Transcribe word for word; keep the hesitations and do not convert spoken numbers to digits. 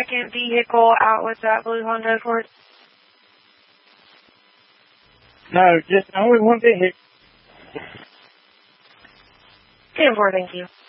second vehicle out with that blue Honda Accord? No, just only one vehicle. ten four, thank you.